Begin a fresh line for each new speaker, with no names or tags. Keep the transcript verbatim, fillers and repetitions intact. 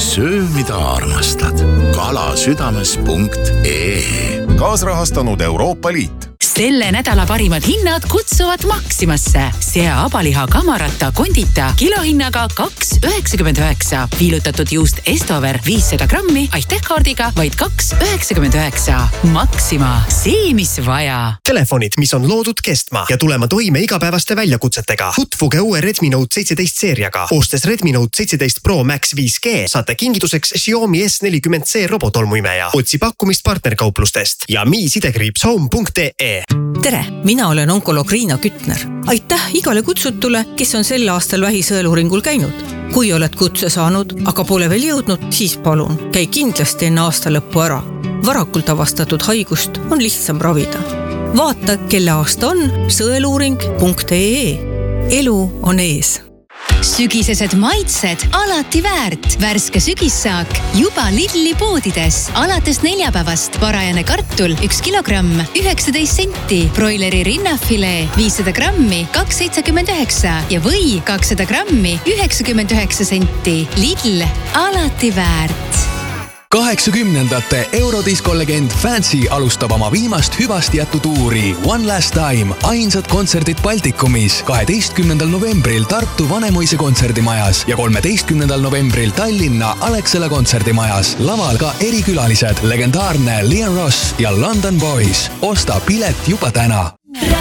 söö, mida armastad. kalasüdames punkt ee.
Kaasrahastanud Euroopa Liit.
Selle nädala parimad hinnad kutsuvad Maximasse. Sea abaliha kamarata kondita kilohinnaga kaks üheksakümmend üheksa. Viilutatud juust Estover viissada grammi aitähkaardiga vaid kaks üheksakümmend üheksa. Maxima, see mis vaja.
Telefonid, mis on loodud kestma ja tulema toime igapäevaste väljakutsetega. Tutvuge uue Redmi Note seitseteist seeriaga. Ostes Redmi Note seitseteist Pro Max viis G saate kingituseks Xiaomi S nelikümmend C robotolmuimeja. Otsi pakkumist partnerkauplustest ja mi sidekriips home punkt ee.
Tere, mina olen onkoloog Riina Kütner. Aitäh igale kutsutule, kes on sel aastal vähisõeluuringul käinud. Kui oled kutse saanud, aga pole veel jõudnud, siis palun, käi kindlasti enne aasta lõppu ära. Varakult avastatud haigust on lihtsam ravida. Vaata, kelle aasta on sõeluuring punkt ee. Elu on ees.
Sügisesed maitsed alati väärt. Värske sügissaak juba Lidli poodides. Alates neljapäevast parajane kartul üks kilogramm üheksateist senti. Broileri rinnafilee viissada grammi kaks seitsekümmend üheksa ja või kakssada grammi üheksakümmend üheksa senti. Lidl alati väärt.
kaheksakümnendate Eurodisko legend Fancy alustab oma viimast hüvasti jättu tuuri One Last Time. Ainsad kontserdid Baltikumis kaheteistkümnendal novembril Tartu Vanemuise kontserdimajas ja kolmeteistkümnendal novembril Tallinna Alexela kontserdimajas. Laval ka erikülalised, legendaarne Liam Ross ja London Boys. Osta pilet juba täna.